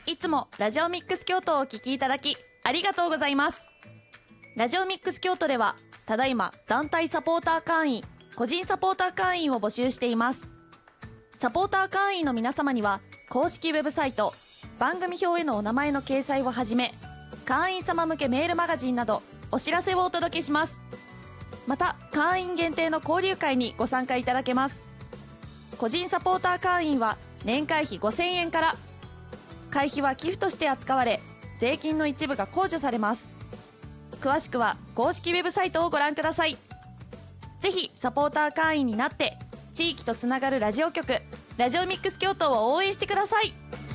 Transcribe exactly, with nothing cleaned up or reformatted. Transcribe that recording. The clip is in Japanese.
いつもラジオミックス京都をお聞きいただきありがとうございます。ラジオミックス京都ではただいま団体サポーター会員、個人サポーター会員を募集しています。サポーター会員の皆様には公式ウェブサイト、番組表へのお名前の掲載をはじめ、会員様向けメールマガジンなどお知らせをお届けします。また会員限定の交流会にご参加いただけます。個人サポーター会員は年会費ごせんえんから。会費は寄付として扱われ、税金の一部が控除されます。詳しくは公式ウェブサイトをご覧ください。ぜひサポーター会員になって地域とつながるラジオ局、ラジオミックス京都を応援してください。